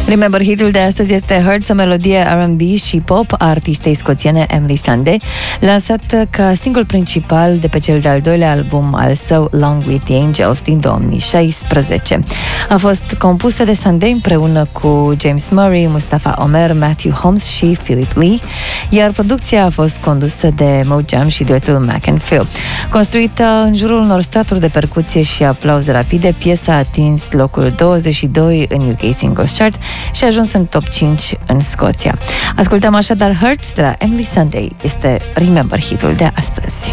Remember hitul de astăzi este Hurts, o melodie R&B și pop a artistei scoțiene Emily Sandé, lansat ca single principal de pe cel de-al doilea album al său Long Live the Angels din 2016. A fost compusă de Sandé împreună cu James Murray, Mustafa Omer, Matthew Holmes și Philip Lee, iar producția a fost condusă de Mo Jam și duetul Mac and Phil. Construită în jurul unor straturi de percuție și aplauze rapide, piesa a atins locul 22 în UK Singles Chart și a ajuns în top 5 în Scoția. Ascultăm așadar Hurts de la Emily Sandé. Este Remember hitul de astăzi.